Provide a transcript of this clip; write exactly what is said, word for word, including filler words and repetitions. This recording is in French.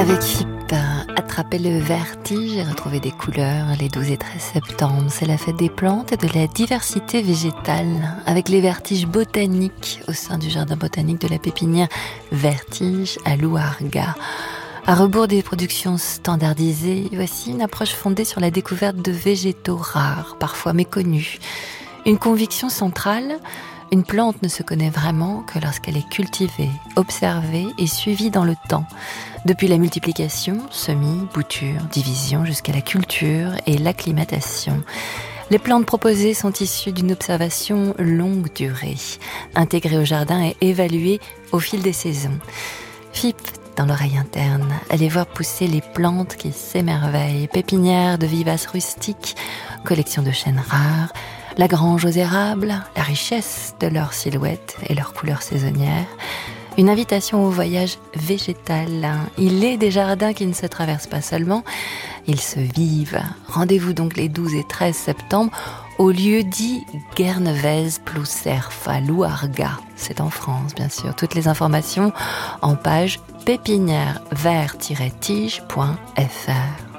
Avec F I P, attraper le vertige et retrouver des couleurs les douze et treize septembre. C'est la fête des plantes et de la diversité végétale, avec les vertiges botaniques au sein du jardin botanique de la pépinière Vertige à Louarga. À rebours des productions standardisées, voici une approche fondée sur la découverte de végétaux rares, parfois méconnus. Une conviction centrale: une plante ne se connaît vraiment que lorsqu'elle est cultivée, observée et suivie dans le temps. Depuis la multiplication, semis, bouture, division, jusqu'à la culture et l'acclimatation. Les plantes proposées sont issues d'une observation longue durée, intégrée au jardin et évaluée au fil des saisons. F I P dans l'oreille interne, allez voir pousser les plantes qui s'émerveillent, pépinière de vivaces rustiques, collection de chênes rares, la grange aux érables, la richesse de leurs silhouettes et leurs couleurs saisonnières. Une invitation au voyage végétal. Il est des jardins qui ne se traversent pas seulement, ils se vivent. Rendez-vous donc les douze et treize septembre au lieu dit Guernevez plus Cerf à Louarga. C'est en France, bien sûr. Toutes les informations en page pépinière vert tiret tige point f r.